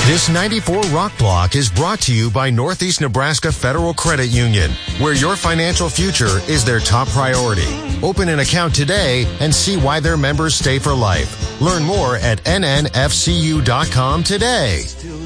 This 94 Rock Block is brought to you by Northeast Nebraska Federal Credit Union, where your financial future is their top priority. Open an account today and see why their members stay for life. Learn more at nnfcu.com today.